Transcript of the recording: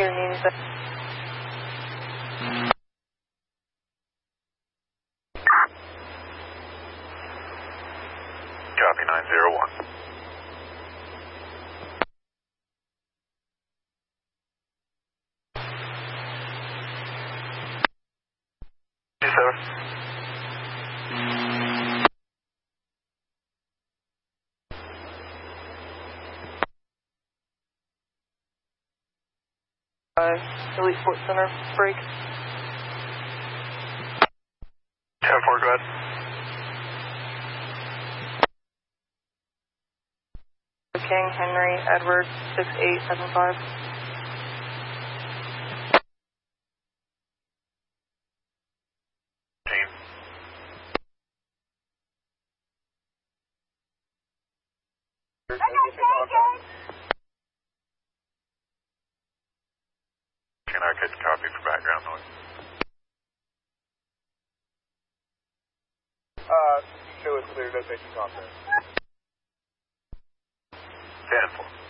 your name's Copy 901. Elite Sports Center break. 10-4, go ahead. King, Henry, Edward, 6875. Team. Can I get a copy for background noise? Show us clear, no station contact. 10-4.